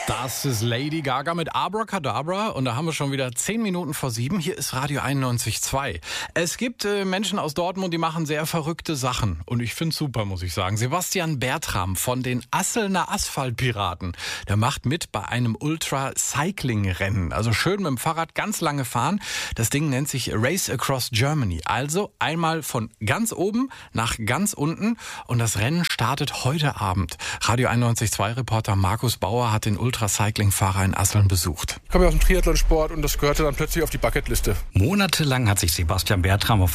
Das ist Lady Gaga mit Abracadabra und da haben wir schon wieder 10 Minuten vor 7. Hier ist Radio 91.2. Es gibt Menschen aus Dortmund, die machen sehr verrückte Sachen und ich finde es super, muss ich sagen. Sebastian Bertram von den Asselner Asphaltpiraten, der macht mit bei einem Ultra-Cycling-Rennen. Also schön mit dem Fahrrad ganz lange fahren. Das Ding nennt sich Race Across Germany. Also einmal von ganz oben nach ganz unten und das Rennen startet heute Abend. Radio 91.2-Reporter Markus Bauer hat den Ultracycling-Fahrer in Asseln besucht. Ich komme ja aus dem Triathlonsport und das gehörte dann plötzlich auf die Bucketliste. Monatelang hat sich Sebastian Bertram auf